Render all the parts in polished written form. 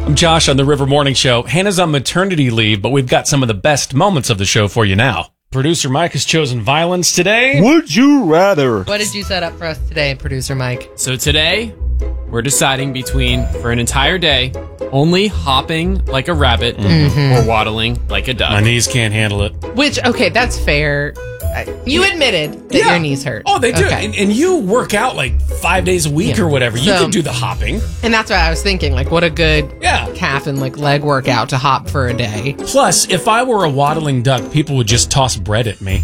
I'm Josh on the River Morning Show. Hannah's on maternity leave, but we've got some of the best moments of the show for you now. Producer Mike has chosen violence today. Would you rather? What did you set up for us today, Producer Mike? So today, we're deciding between, for an entire day, only hopping like a rabbit or waddling like a duck. My knees can't handle it. Which, okay, that's fair. You admitted that your knees hurt. Oh, they do. Okay. And you work out like 5 days a week or whatever. You So- can do the hopping. And that's what I was thinking. Like, what a good Yeah. calf and like leg workout to hop for a day. Plus, if I were a waddling duck, people would just toss bread at me.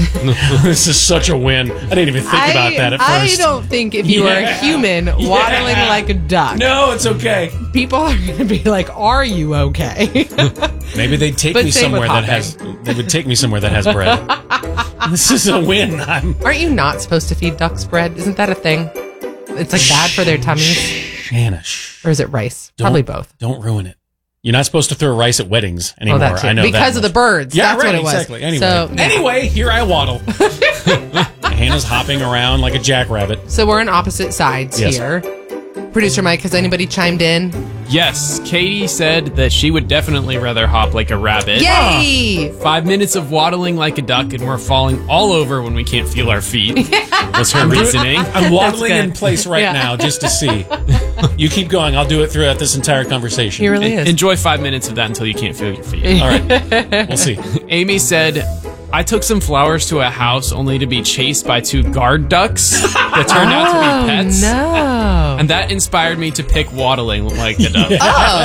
This is such a win. I didn't even think about that at I first. don't think if you were a human waddling like a duck, No, it's okay. people are going to be like, "Are you okay?" Maybe they'd take But me same somewhere with that has. They would take me somewhere that has bread. This is a win. Aren't you not supposed to feed ducks bread? Isn't that a thing? It's like bad for their tummies, Hannah, shh. or is it rice? Probably both. Don't ruin it. You're not supposed to throw rice at weddings Oh, anymore. that's I it. know Because that of the much. birds. Yeah, that's right, what it was. exactly. Anyway, So, yeah. anyway, here I waddle. Hannah's hopping around like a jackrabbit. So we're on opposite sides Yes. here. Producer Mike, has anybody chimed in? Yes, Katie said that she would definitely rather hop like a rabbit. Yay! 5 minutes of waddling like a duck, and we're falling all over when we can't feel our feet. Was her reasoning. I'm waddling good. in place right Yeah. now just to see. You keep going. I'll do it throughout this entire conversation. He really is. Enjoy 5 minutes of that until you can't feel your feet. All right. We'll see. Amy said, I took some flowers to a house only to be chased by 2 guard ducks that turned out to be pets. No. And that inspired me to pick waddling like a duck.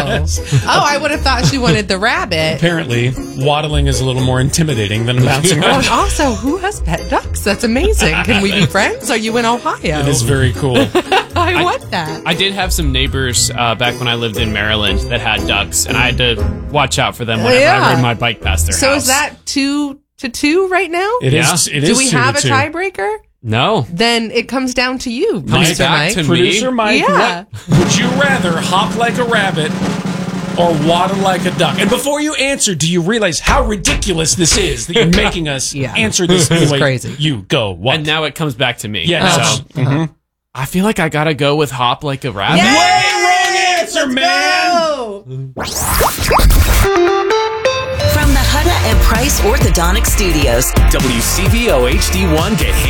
Oh, I would have thought she wanted the rabbit. Apparently, waddling is a little more intimidating than bouncing Oh, around. and also, who has pet ducks? That's amazing. Can we be friends? Are you in Ohio? It is very cool. I want that. I did have some neighbors back when I lived in Maryland that had ducks, and I had to watch out for them whenever I rode my bike past their So house. is that 2-2 right now? It Yeah. is. It Do is we 2 have to a 2. tiebreaker? No. Then it comes down to you, Comes Producer back Mike. to me. Producer Mike, Yeah. what would you rather hop like a rabbit or waddle like a duck? And before you answer, do you realize how ridiculous this is that you're making us Yeah. answer this the This is way crazy. you go? What? And now it comes back to me. Yeah. So I feel like I gotta go with hop like a rabbit. Way wrong answer, man! From the Hutta and Price Orthodontic Studios, WCVO HD1 get